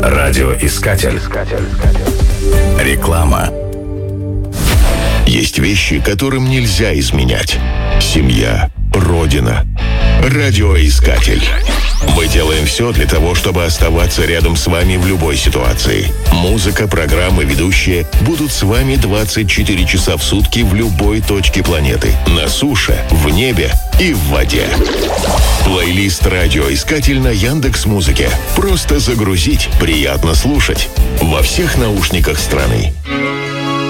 Радиоискатель. Реклама. Есть вещи, которым нельзя изменять. Семья, родина. Радиоискатель. Мы делаем все для того, чтобы оставаться рядом с вами в любой ситуации. Музыка, программы, ведущие будут с вами 24 часа в сутки в любой точке планеты. На суше, в небе и в воде. Плейлист «Радиоискатель» на Яндекс.Музыке. Просто загрузить, приятно слушать. Во всех наушниках страны.